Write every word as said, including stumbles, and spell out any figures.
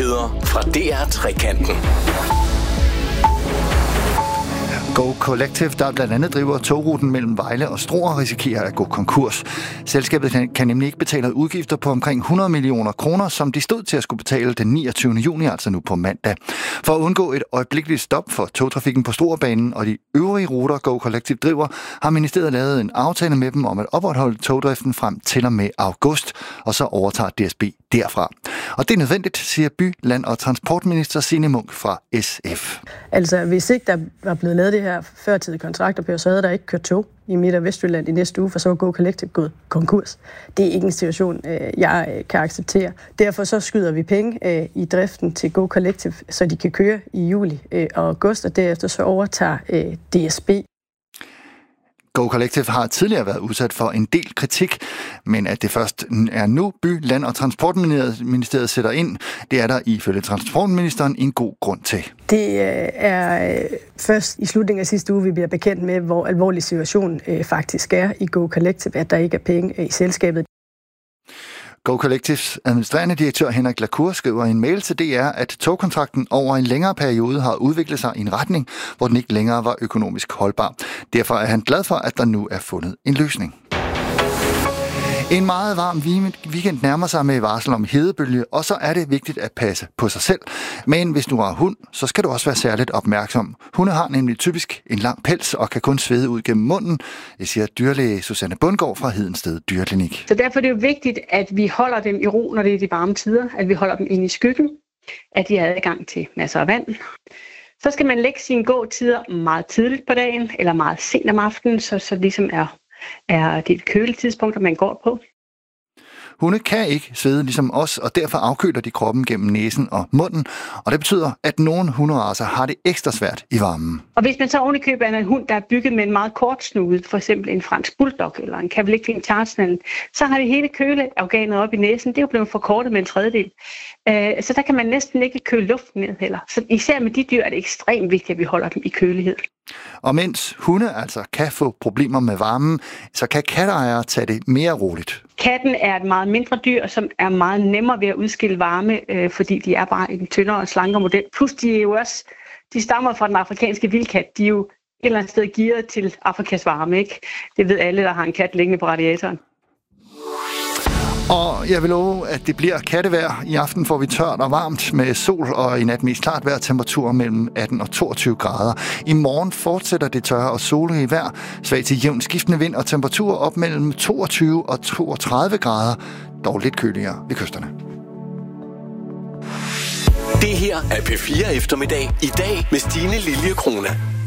Nyheder fra D R Trekanten. Go Collective, der blandt andet driver togruten mellem Vejle og Struer, risikerer at gå konkurs. Selskabet kan, kan nemlig ikke betale udgifter på omkring hundrede millioner kroner, som de stod til at skulle betale den niogtyvende juni, altså nu på mandag. For at undgå et øjeblikkeligt stop for togtrafikken på Struerbanen og de øvrige ruter, Go Collective driver, har ministeriet lavet en aftale med dem om at opretholde togdriften frem til og med august, og så overtager D S B derfra. Og det er nødvendigt, siger by-, land- og transportminister Signe Munk fra S F. Altså, hvis ikke der var blevet lavet det her førtidige kontrakter på, så havde der ikke kørt tog i Midt- og Vestjylland i næste uge, for så var Go Collective gået konkurs. Det er ikke en situation, jeg kan acceptere. Derfor så skyder vi penge i driften til Go Collective, så de kan køre i juli og august, og derefter så overtager D S B. Go Collective har tidligere været udsat for en del kritik, men at det først er nu by-, land- og transportministeriet sætter ind, det er der ifølge transportministeren en god grund til. Det er først i slutningen af sidste uge, vi bliver bekendt med, hvor alvorlig situationen faktisk er i Go Collective, at der ikke er penge i selskabet. Go Collectives administrerende direktør Henrik Lacour skriver i en mail til D R, at togkontrakten over en længere periode har udviklet sig i en retning, hvor den ikke længere var økonomisk holdbar. Derfor er han glad for, at der nu er fundet en løsning. En meget varm weekend nærmer sig med varsel om hedebølge, og så er det vigtigt at passe på sig selv. Men hvis du har hund, så skal du også være særligt opmærksom. Hunde har nemlig typisk en lang pels og kan kun svede ud gennem munden. Det siger dyrlæge Susanne Bundgaard fra Hedensted Dyreklinik. Så derfor er det jo vigtigt, at vi holder dem i ro, når det er de varme tider. At vi holder dem inde i skyggen. At de har adgang til masser af vand. Så skal man lægge sine gåtider meget tidligt på dagen, eller meget sent om aftenen, så, så ligesom er er det kølige tidspunkter, man går på. Hunde kan ikke svede ligesom os, og derfor afkøler de kroppen gennem næsen og munden, og det betyder, at nogle hunderacer har det ekstra svært i varmen. Og hvis man så ovenikøber en hund, der er bygget med en meget kort snude, for eksempel en fransk bulldog eller en Cavalier Charleston, så har det hele køleorganet op i næsen, det er jo blevet forkortet med en tredjedel. Så der kan man næsten ikke køle luften ned heller. Så især med de dyr er det ekstremt vigtigt, at vi holder dem i kølighed. Og mens hunde altså kan få problemer med varmen, så kan katteejere tage det mere roligt. Katten er et meget mindre dyr, som er meget nemmere ved at udskille varme, øh, fordi de er bare en tyndere og slankere model. Plus de er jo også, de stammer fra den afrikanske vildkat. De er jo et eller andet sted gearet til Afrikas varme, ikke? Det ved alle, der har en kat liggende på radiatoren. Og jeg vil love, at det bliver kattevejr. I aften får vi tørt og varmt med sol, og i nat mest klart vejr, temperaturer mellem atten og toogtyve grader. I morgen fortsætter det tørre og solige vejr. Svag til jævn skiftende vind og temperaturer op mellem toogtyve og toogtredive grader. Dog lidt køligere ved kysterne. Det her er P fire Eftermiddag. I dag med Stine Lilje Krone.